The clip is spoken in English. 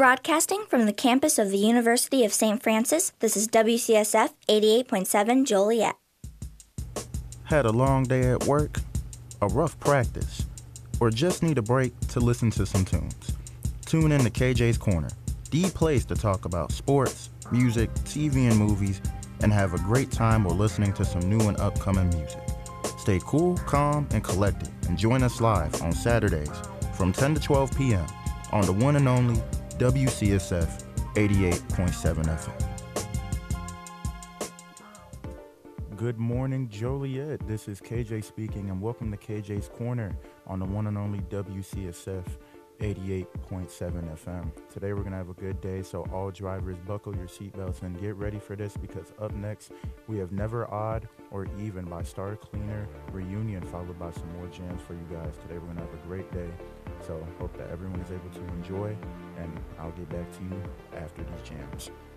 Broadcasting from the campus of the University of St. Francis, this is WCSF 88.7 Joliet. Had a long day at work, a rough practice, or just need a break to listen to some tunes? Tune in to KJ's Corner, the place to talk about sports, music, TV, and movies, and have a great time while listening to some new and upcoming music. Stay cool, calm, and collected, and join us live on Saturdays from 10 to 12 p.m. on the one and only WCSF 88.7 FM. Good morning, Joliet. This is KJ speaking, and welcome to KJ's Corner on the one and only WCSF 88.7 FM. Today we're going to have a good day, so all drivers buckle your seatbelts and get ready for this, because up next we have Never Odd or Even by Star Cleaner Reunion, followed by some more jams for you guys. Today we're going to have a great day, so hope that everyone is able to enjoy, and I'll get back to you after these jams.